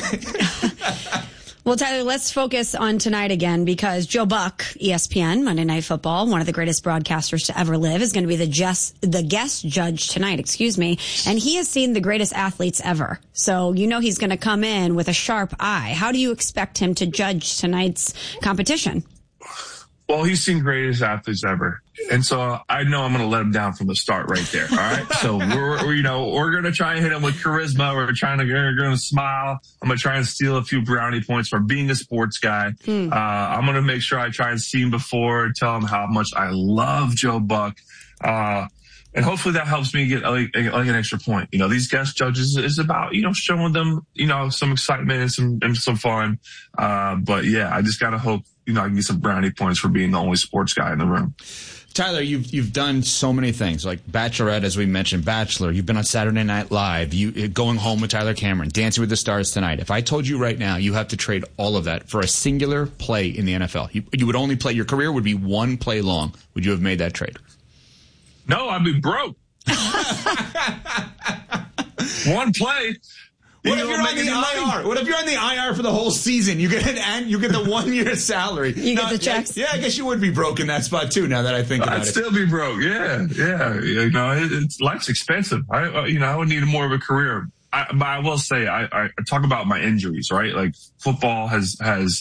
Well, Tyler, let's focus on tonight again, because Joe Buck, ESPN, Monday Night Football, one of the greatest broadcasters to ever live, is going to be the guest judge tonight, and he has seen the greatest athletes ever. So you know he's going to come in with a sharp eye. How do you expect him to judge tonight's competition? Well, he's seen greatest athletes ever. And so I know I'm going to let him down from the start right there. All right. So we're going to try and hit him with charisma. We're going to smile. I'm going to try and steal a few brownie points for being a sports guy. I'm going to make sure I try and see him before, tell him how much I love Joe Buck. And hopefully that helps me get like an extra point. You know, these guest judges is about, showing them, some excitement and some fun. But yeah, I just got to hope, I can get some brownie points for being the only sports guy in the room. Tyler, you've done so many things, like Bachelorette, as we mentioned, Bachelor. You've been on Saturday Night Live. You Going Home with Tyler Cameron, Dancing with the Stars tonight. If I told you right now you have to trade all of that for a singular play in the NFL, you would only play, your career would be one play long. Would you have made that trade? No, I'd be broke. One play. What if you're on the IR? What if you're on the IR for the whole season? You get the 1 year salary. You get the checks. Yeah, I guess you would be broke in that spot too. Now that I think about it, I'd still be broke. Yeah. Life's expensive. I would need more of a career. But I will say, I talk about my injuries, right? Like, football has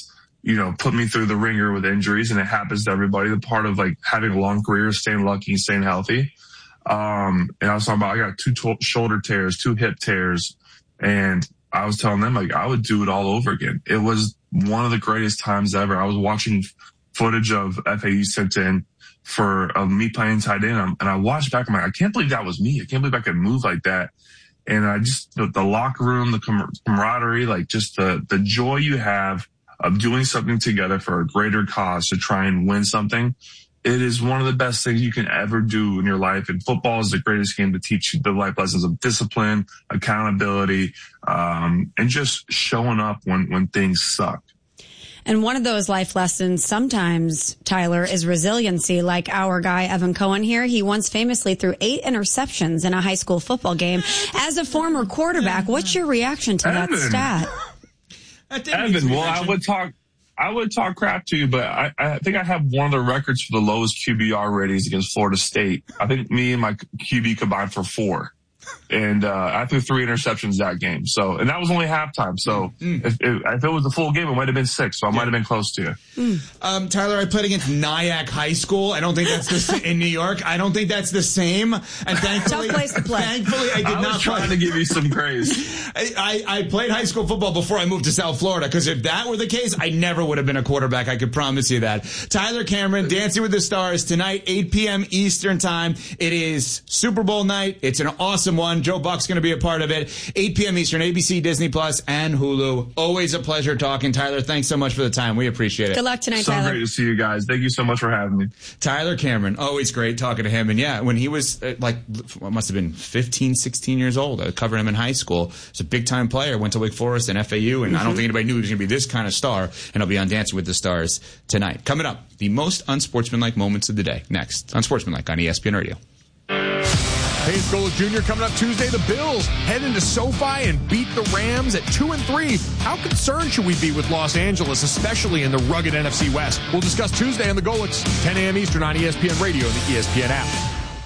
put me through the ringer with injuries, and it happens to everybody. The part of like having a long career is staying lucky and staying healthy. And I was talking about, I got 2 shoulder tears, 2 hip tears. And I was telling them, like, I would do it all over again. It was one of the greatest times ever. I was watching footage of FAU sent in for me playing tight end. And I watched back, I'm like, I can't believe that was me. I can't believe I could move like that. And I just, the locker room, the camaraderie, like just the joy you have of doing something together for a greater cause to try and win something. It is one of the best things you can ever do in your life. And football is the greatest game to teach you the life lessons of discipline, accountability, and just showing up when things suck. And one of those life lessons sometimes, Tyler, is resiliency, like our guy, Evan Cohen here. He once famously threw 8 interceptions in a high school football game. As a former quarterback, what's your reaction to that stat? Evan, well, I would talk crap to you, but I think I have one of the records for the lowest QBR ratings against Florida State. I think me and my QB combined for 4. And I threw 3 interceptions that game. So, and that was only halftime. So if it was a full game, it might have been 6. So I might have been close to you. Tyler, I played against Nyack High School. I don't think that's in New York. I don't think that's the same. And thankfully, tough place to play. Thankfully, I did not. I was trying to give you some praise. I played high school football before I moved to South Florida, because if that were the case, I never would have been a quarterback. I could promise you that. Tyler Cameron, Dancing with the Stars tonight, 8 p.m. Eastern time. It is Super Bowl night. It's an awesome one. Joe Buck's going to be a part of it. 8 p.m. Eastern, ABC, Disney Plus, and Hulu. Always a pleasure talking. Tyler, thanks so much for the time. We appreciate it. Good luck tonight, Tyler. So great to see you guys. Thank you so much for having me. Tyler Cameron, always great talking to him. And yeah, when he was must have been 15, 16 years old, I covered him in high school. He's a big-time player, went to Wake Forest and FAU, and I don't think anybody knew he was going to be this kind of star, and he'll be on Dancing with the Stars tonight. Coming up, the most unsportsmanlike moments of the day. Next, Unsportsmanlike on ESPN Radio. Hey, it's Golick Jr. coming up Tuesday. The Bills head into SoFi and beat the Rams at 2-3. How concerned should we be with Los Angeles, especially in the rugged NFC West? We'll discuss Tuesday on the Golicks, 10 a.m. Eastern on ESPN Radio and the ESPN app.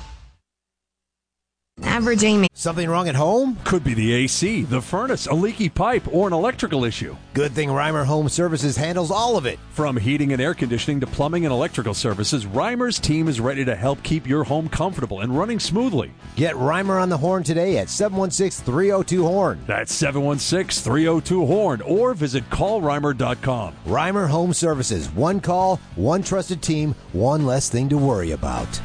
Average Amy. Something wrong at home? Could be the AC, the furnace, a leaky pipe, or an electrical issue. Good thing Reimer Home Services handles all of it. From heating and air conditioning to plumbing and electrical services, Reimer's team is ready to help keep your home comfortable and running smoothly. Get Reimer on the horn today at 716-302-HORN. That's 716-302-HORN, or visit callreimer.com. Reimer Home Services. One call, one trusted team, one less thing to worry about.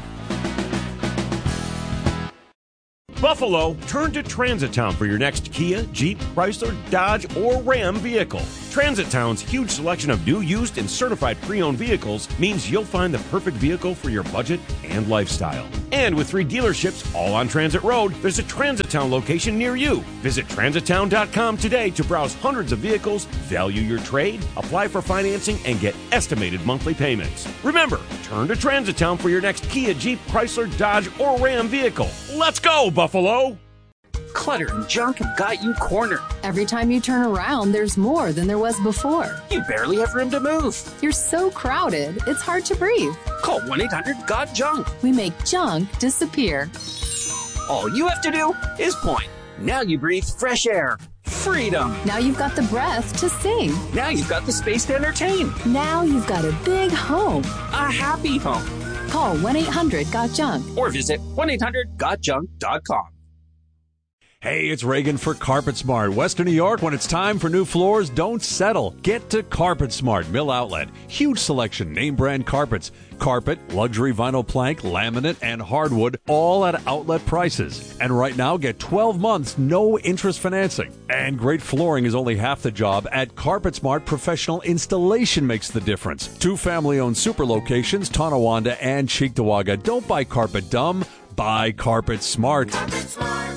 Buffalo, turn to Transit Town for your next Kia, Jeep, Chrysler, Dodge, or Ram vehicle. Transit Town's huge selection of new, used, and certified pre-owned vehicles means you'll find the perfect vehicle for your budget and lifestyle. And with 3 dealerships all on Transit Road, there's a Transit Town location near you. Visit transittown.com today to browse hundreds of vehicles, value your trade, apply for financing, and get estimated monthly payments. Remember, turn to Transit Town for your next Kia, Jeep, Chrysler, Dodge, or Ram vehicle. Let's go, Buffalo! Clutter and junk have got you cornered. Every time you turn around, there's more than there was before. You barely have room to move. You're so crowded, it's hard to breathe. Call 1-800-GOT-JUNK. We make junk disappear. All you have to do is point. Now you breathe fresh air. Freedom. Now you've got the breath to sing. Now you've got the space to entertain. Now you've got a big home. A happy home. Call 1-800-GOT-JUNK. Or visit 1-800-GOT-JUNK.com. Hey, it's Reagan for Carpet Smart. Western New York, when it's time for new floors, don't settle. Get to Carpet Smart Mill Outlet. Huge selection, name brand carpets. Carpet, luxury vinyl plank, laminate, and hardwood, all at outlet prices. And right now, get 12 months, no interest financing. And great flooring is only half the job. At Carpet Smart, professional installation makes the difference. 2 family-owned super locations, Tonawanda and Cheektowaga. Don't buy carpet dumb, buy Carpet Smart. Carpet Smart.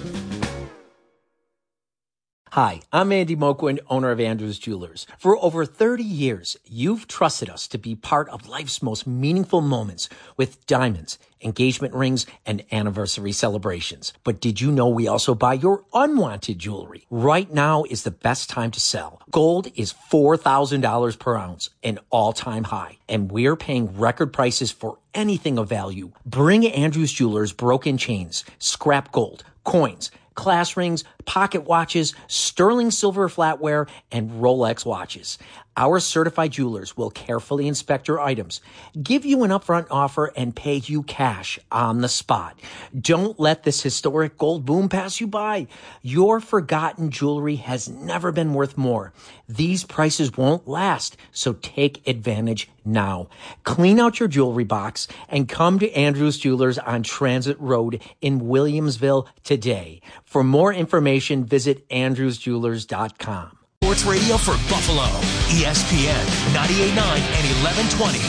Hi, I'm Andy Moquin, owner of Andrews Jewelers. For over 30 years, you've trusted us to be part of life's most meaningful moments with diamonds, engagement rings, and anniversary celebrations. But did you know we also buy your unwanted jewelry? Right now is the best time to sell. Gold is $4,000 per ounce, an all-time high, and we're paying record prices for anything of value. Bring Andrews Jewelers broken chains, scrap gold, coins, class rings, pocket watches, sterling silver flatware, and Rolex watches. Our certified jewelers will carefully inspect your items, give you an upfront offer, and pay you cash on the spot. Don't let this historic gold boom pass you by. Your forgotten jewelry has never been worth more. These prices won't last, so take advantage now. Clean out your jewelry box and come to Andrews Jewelers on Transit Road in Williamsville today. For more information, visit andrewsjewelers.com. Sports radio for Buffalo. ESPN 98.9 and 1120.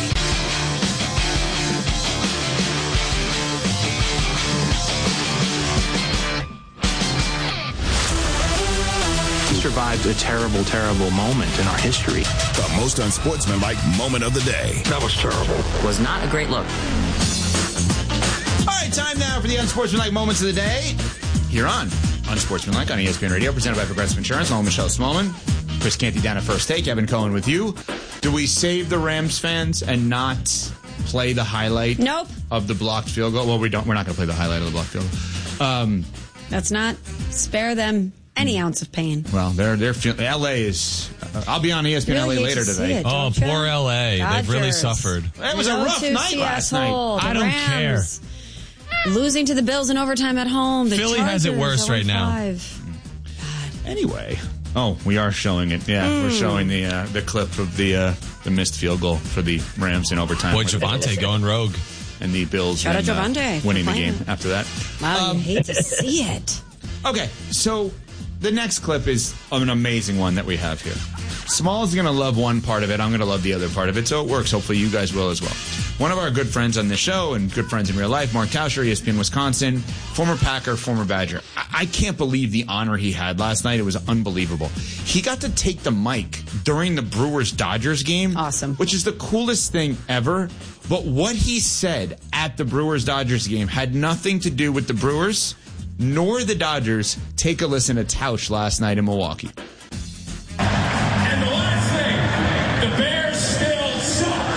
Survived a terrible, terrible moment in our history. The most unsportsmanlike moment of the day. That was terrible. Was not a great look. All right, time now for the unsportsmanlike moments of the day. Here on Unsportsmanlike on ESPN Radio, presented by Progressive Insurance. I'm Michelle Smallman. Chris Canty down at First Take. Evan Cohen with you. Do we save the Rams fans and not play the highlight of the blocked field goal? Well, we don't. We're not going to play the highlight of the blocked field goal. Let's not spare them any ounce of pain. Well, they're feeling. LA is. I'll be on ESPN Really LA hate later to see today. it, don't ya? Poor LA. They've really Dodgers. suffered. It was a rough night last night. I don't care. Losing to the Bills in overtime at home. The Philly has it Chargers worse right now. 0-5. Anyway. Oh, we are showing it. Yeah, we're showing the clip of the missed field goal for the Rams in overtime. Boy, Javonte going rogue. And the Bills Shout out Javonte. winning the Playing. game after that. Wow, you hate to see it. Okay, so the next clip is an amazing one that we have here. Small's going to love one part of it. I'm going to love the other part of it. So it works. Hopefully you guys will as well. One of our good friends on this show and good friends in real life, Mark Tauscher, ESPN Wisconsin, former Packer, former Badger. I can't believe the honor he had last night. It was unbelievable. He got to take the mic during the Brewers-Dodgers game. Awesome. Which is the coolest thing ever. But what he said at the Brewers-Dodgers game had nothing to do with the Brewers nor the Dodgers. Take a listen to Tausch last night in Milwaukee. And the last thing, the Bears still suck.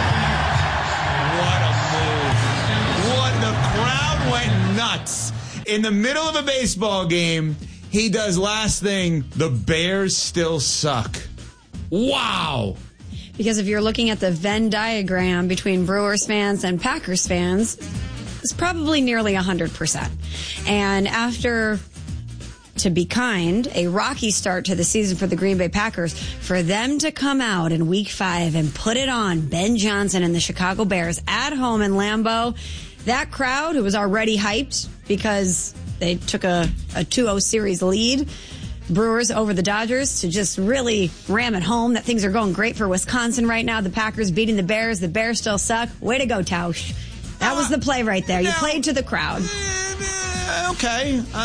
What a move. The crowd went nuts. In the middle of a baseball game, he does last thing, the Bears still suck. Wow. Because if you're looking at the Venn diagram between Brewers fans and Packers fans, it's probably nearly 100%. And after, to be kind, a rocky start to the season for the Green Bay Packers, for them to come out in Week 5 and put it on Ben Johnson and the Chicago Bears at home in Lambeau, that crowd, who was already hyped because they took a 2-0 series lead, Brewers over the Dodgers, to just really ram it home that things are going great for Wisconsin right now. The Packers beating the Bears still suck. Way to go, Tausch. That was the play right there. You played to the crowd. Okay.